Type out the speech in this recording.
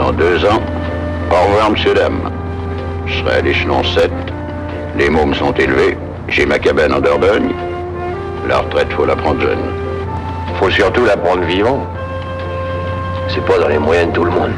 Dans 2 ans, au revoir, monsieur, dame. Je serai à l'échelon 7. Les mômes sont élevés. J'ai ma cabane en Dordogne. La retraite, faut la prendre jeune. Faut surtout la prendre vivant. C'est pas dans les moyens de tout le monde.